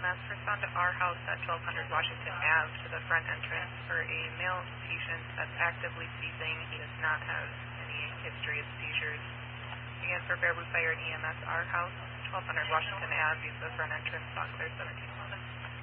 EMS, respond to our house at 1200 Washington Ave to the front entrance for a male patient that's actively seizing. He does not have any history of seizures. Again, for Baraboo Fire and EMS, our house, 1200 Washington Ave, use the front entrance, Box Clear 1711.